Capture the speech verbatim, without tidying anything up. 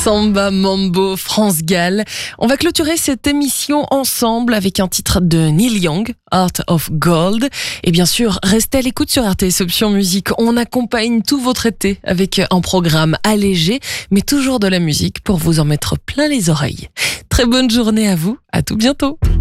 Samba, Mambo, France-Gall. On va clôturer cette émission ensemble avec un titre de Neil Young, Heart of Gold. Et bien sûr, restez à l'écoute sur R T S Option Musique. On accompagne tout votre été avec un programme allégé, mais toujours de la musique pour vous en mettre plein les oreilles. Très bonne journée à vous, à tout bientôt.